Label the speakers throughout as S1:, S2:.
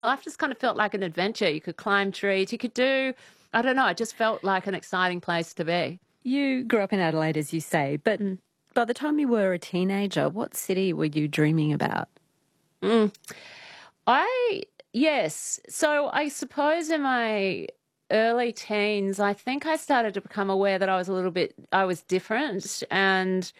S1: Life just kind of felt like an adventure. You could climb trees, you could do, I don't know, it just felt like an exciting place to be.
S2: You grew up in Adelaide, as you say, but
S1: Mm.
S2: by the time you were a teenager, what city were you dreaming about?
S1: Mm. I, yes. So I suppose in my early teens, I think I started to become aware that I was different. And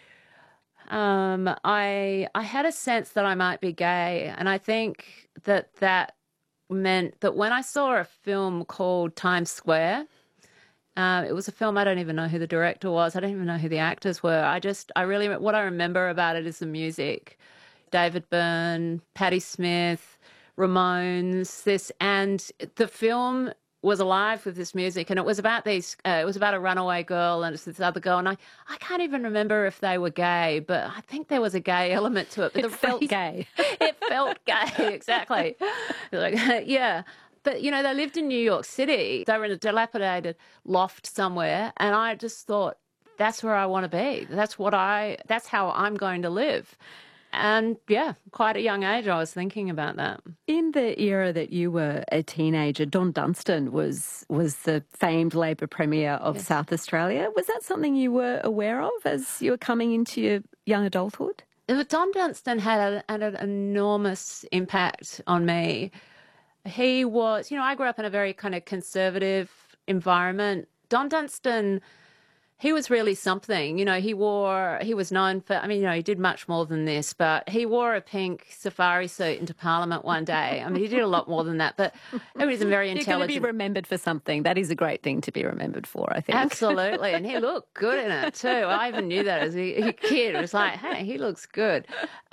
S1: I had a sense that I might be gay. And I think that that meant that when I saw a film called Times Square, it was a film, I don't even know who the director was. I don't even know who the actors were. What I remember about it is the music. David Byrne, Patti Smith, Ramones, and the film was alive with this music, and it was about a runaway girl and it's this other girl, and I can't even remember if they were gay, but I think there was a gay element to it. But
S2: It felt gay.
S1: it felt gay, exactly. Like, yeah. But, they lived in New York City. They were in a dilapidated loft somewhere, and I just thought, that's where I want to be. That's how I'm going to live. And yeah, quite a young age I was thinking about that.
S2: In the era that you were a teenager, Don Dunstan was the famed Labor Premier of
S1: Yes.
S2: South Australia. Was that something you were aware of as you were coming into your young adulthood?
S1: Don Dunstan had an enormous impact on me. He was, I grew up in a very kind of conservative environment. Don Dunstan, he was really something. He was known for, he did much more than this, but he wore a pink safari suit into Parliament one day. He did a lot more than that, but he was a very
S2: You're going
S1: intelligent.
S2: to be remembered for something. That is a great thing to be remembered for, I think.
S1: Absolutely. And he looked good in it too. I even knew that as a kid. It was like, hey, he looks good.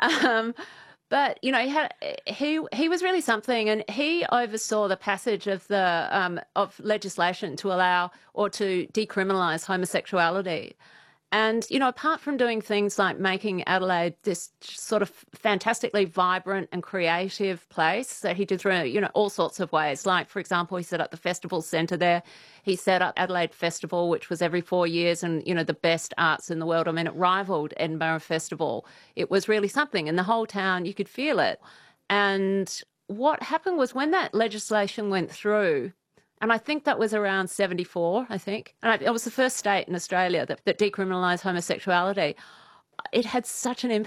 S1: But he was really something, and he oversaw the passage of of legislation to allow or to decriminalise homosexuality. And, apart from doing things like making Adelaide this sort of fantastically vibrant and creative place that he did through, all sorts of ways. Like, for example, he set up the festival centre there. He set up Adelaide Festival, which was every 4 years, and, the best arts in the world. It rivaled Edinburgh Festival. It was really something. And the whole town, you could feel it. And what happened was when that legislation went through, and I think that was around 74, I think. And it was the first state in Australia that decriminalised homosexuality. It had such an impact